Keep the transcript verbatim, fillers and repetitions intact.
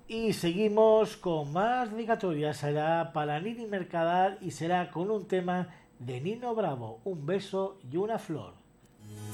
Y seguimos con más dedicatorias. Será para Nini Mercadal y será con un tema de Nino Bravo, un beso y una flor.